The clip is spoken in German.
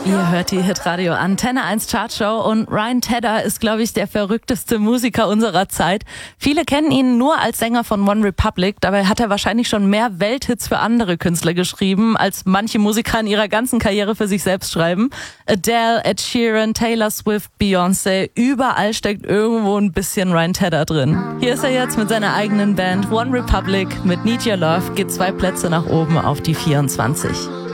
Ihr hört die Hitradio Antenne 1 Chartshow und Ryan Tedder ist, glaube ich, der verrückteste Musiker unserer Zeit. Viele kennen ihn nur als Sänger von One Republic, dabei hat er wahrscheinlich schon mehr Welthits für andere Künstler geschrieben, als manche Musiker in ihrer ganzen Karriere für sich selbst schreiben. Adele, Ed Sheeran, Taylor Swift, Beyoncé, überall steckt irgendwo ein bisschen Ryan Tedder drin. Hier ist er jetzt mit seiner eigenen Band One Republic mit Need Your Love, geht 2 Plätze nach oben auf die 24.